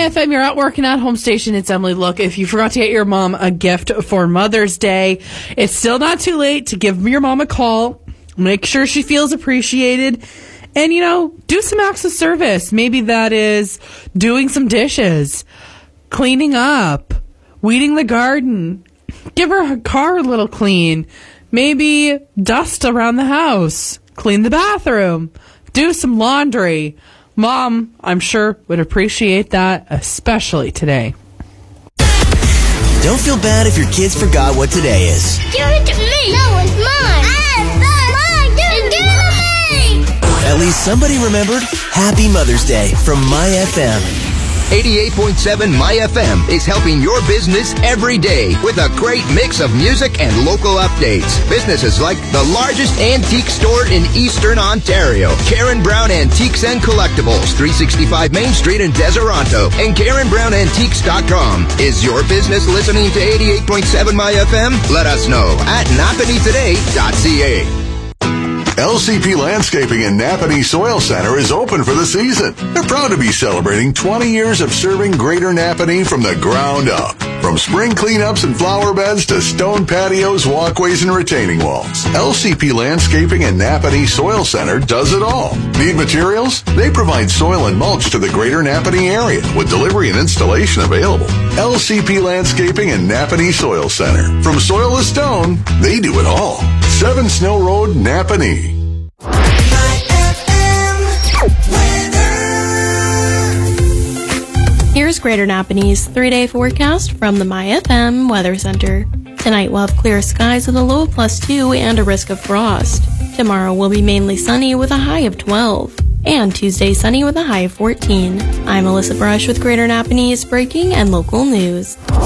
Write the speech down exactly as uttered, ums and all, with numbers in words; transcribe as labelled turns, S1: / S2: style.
S1: F M, you're out working at Home Station. It's Emily. Look, if you forgot to get your mom a gift for Mother's Day, it's still not too late to give your mom a call. Make sure she feels appreciated. And, you know, do some acts of service. Maybe that is doing some dishes, cleaning up, weeding the garden. Give her car a little clean. Maybe dust around the house. Clean the bathroom. Do some laundry. Mom, I'm sure, would appreciate that, especially today.
S2: Don't feel bad if your kids forgot what today is.
S3: Give it to me. No, it's mine. Ah, mine. Give it to me.
S2: At least somebody remembered Happy Mother's Day from My F M.
S4: eighty-eight point seven My F M is helping your business every day with a great mix of music and local updates. Businesses like the largest antique store in Eastern Ontario, Karen Brown Antiques and Collectibles, three sixty-five Main Street in Deseronto, and Karen Brown Antiques dot com. Is your business listening to eighty-eight point seven My F M? Let us know at napanee today dot c a.
S5: L C P Landscaping in Napanee Soil Center is open for the season. They're proud to be celebrating twenty years of serving Greater Napanee from the ground up. From spring cleanups and flower beds to stone patios, walkways, and retaining walls, L C P Landscaping in Napanee Soil Center does it all. Need materials? They provide soil and mulch to the Greater Napanee area with delivery and installation available. L C P Landscaping in Napanee Soil Center. From soil to stone, they do it all. seven Snow Road, Napanee.
S6: Here's Greater Napanee's three-day forecast from the My F M Weather Center. Tonight we'll have clear skies with a low of plus two and a risk of frost. Tomorrow will be mainly sunny with a high of twelve. And Tuesday sunny with a high of fourteen. I'm Alyssa Brush with Greater Napanee's breaking and local news.